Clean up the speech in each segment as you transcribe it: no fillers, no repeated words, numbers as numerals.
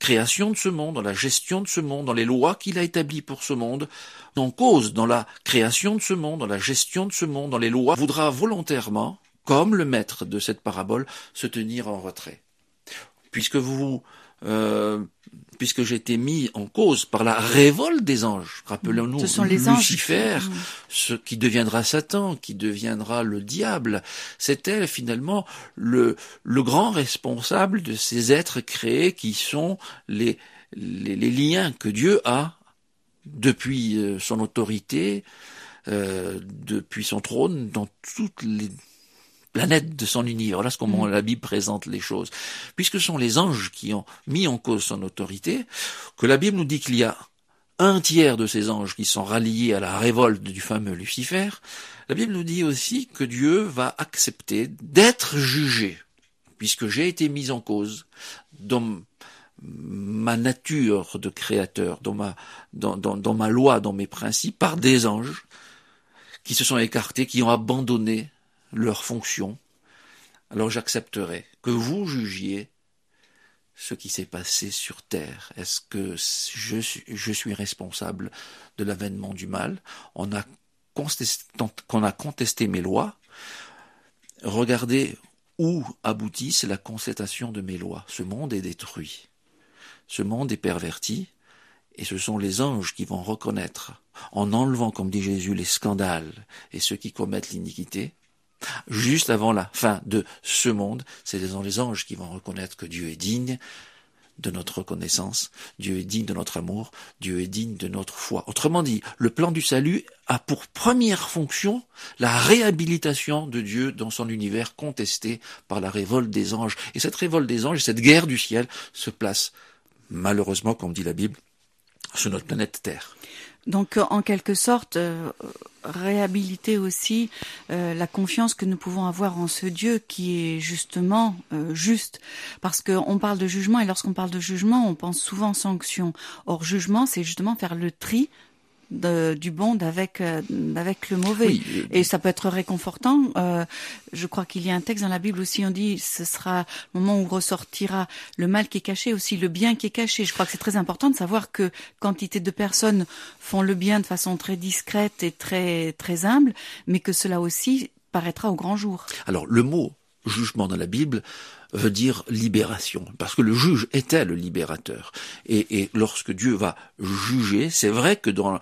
création de ce monde, dans la gestion de ce monde, dans les lois qu'il a établies pour ce monde, en cause dans la création de ce monde, dans la gestion de ce monde, dans les lois, voudra volontairement, comme le maître de cette parabole, se tenir en retrait. Puisque j'ai été mis en cause par la révolte des anges. Rappelons-nous, ce sont les Lucifer, anges. ce qui deviendra Satan, qui deviendra le diable, c'était finalement le grand responsable de ces êtres créés qui sont les liens que Dieu a depuis son autorité, depuis son trône, dans toutes les planète de son univers. Voilà comment la Bible présente les choses. Puisque ce sont les anges qui ont mis en cause son autorité, que la Bible nous dit qu'il y a un tiers de ces anges qui sont ralliés à la révolte du fameux Lucifer, la Bible nous dit aussi que Dieu va accepter d'être jugé, puisque j'ai été mis en cause dans ma nature de créateur, dans ma loi, dans mes principes, par des anges qui se sont écartés, qui ont abandonné leur fonction. Alors j'accepterai que vous jugiez ce qui s'est passé sur terre. Est-ce que je suis responsable de l'avènement du mal? On a contesté mes lois. Regardez où aboutissent la constatation de mes lois. Ce monde est détruit. Ce monde est perverti. Et ce sont les anges qui vont reconnaître, en enlevant, comme dit Jésus, les scandales et ceux qui commettent l'iniquité, juste avant la fin de ce monde, c'est les anges qui vont reconnaître que Dieu est digne de notre reconnaissance, Dieu est digne de notre amour, Dieu est digne de notre foi. Autrement dit, le plan du salut a pour première fonction la réhabilitation de Dieu dans son univers contesté par la révolte des anges. Et cette révolte des anges, cette guerre du ciel, se place malheureusement, comme dit la Bible, sur notre planète Terre. Donc, en quelque sorte, réhabiliter aussi la confiance que nous pouvons avoir en ce Dieu qui est justement juste. Parce qu'on parle de jugement, et lorsqu'on parle de jugement, on pense souvent sanction. Or, jugement, c'est justement faire le tri du bon avec le mauvais. Oui. Et ça peut être réconfortant. Je crois qu'il y a un texte dans la Bible aussi, on dit ce sera le moment où ressortira le mal qui est caché, aussi le bien qui est caché. Je crois que c'est très important de savoir que quantité de personnes font le bien de façon très discrète et très, très humble, mais que cela aussi paraîtra au grand jour. Alors, le mot jugement dans la Bible veut dire libération, parce que le juge était le libérateur. Et lorsque Dieu va juger, c'est vrai que dans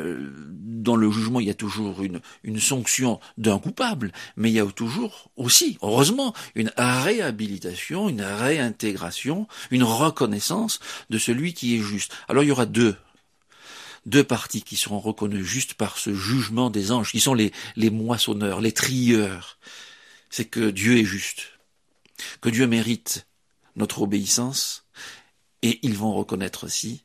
le jugement, il y a toujours une sanction d'un coupable, mais il y a toujours aussi, heureusement, une réhabilitation, une réintégration, une reconnaissance de celui qui est juste. Alors il y aura deux parties qui seront reconnues juste par ce jugement des anges, qui sont les moissonneurs, les trieurs. C'est que Dieu est juste, que Dieu mérite notre obéissance, et ils vont reconnaître aussi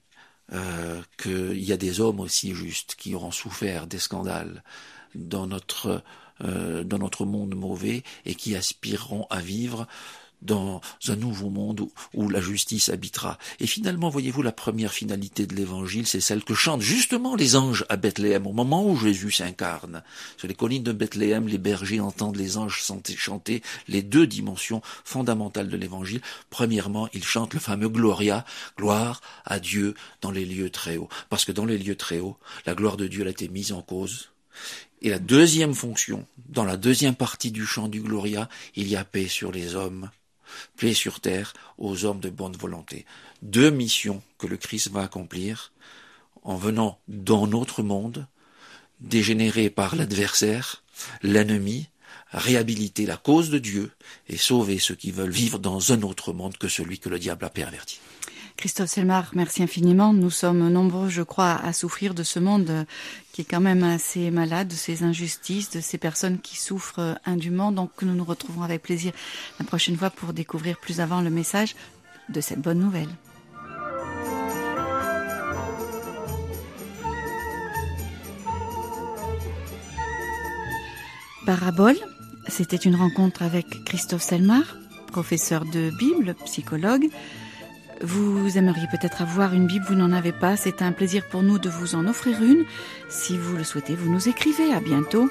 qu'il y a des hommes aussi justes qui auront souffert des scandales dans notre monde mauvais et qui aspireront à vivre dans un nouveau monde où la justice habitera. Et finalement, voyez-vous, la première finalité de l'évangile, c'est celle que chantent justement les anges à Bethléem, au moment où Jésus s'incarne. Sur les collines de Bethléem, les bergers entendent les anges chanter les deux dimensions fondamentales de l'évangile. Premièrement, ils chantent le fameux Gloria, gloire à Dieu dans les lieux très hauts. Parce que dans les lieux très hauts, la gloire de Dieu a été mise en cause. Et la deuxième fonction, dans la deuxième partie du chant du Gloria, il y a paix sur les hommes, paix sur terre aux hommes de bonne volonté. Deux missions que le Christ va accomplir en venant dans notre monde, dégénéré par l'adversaire, l'ennemi, réhabiliter la cause de Dieu et sauver ceux qui veulent vivre dans un autre monde que celui que le diable a perverti. Christophe Selmar, merci infiniment. Nous sommes nombreux, je crois, à souffrir de ce monde qui est quand même assez malade, de ces injustices, de ces personnes qui souffrent indûment. Donc nous nous retrouverons avec plaisir la prochaine fois pour découvrir plus avant le message de cette bonne nouvelle. Parabole, c'était une rencontre avec Christophe Selmar, professeur de Bible, psychologue. Vous aimeriez peut-être avoir une Bible, vous n'en avez pas. C'est un plaisir pour nous de vous en offrir une. Si vous le souhaitez, vous nous écrivez. À bientôt.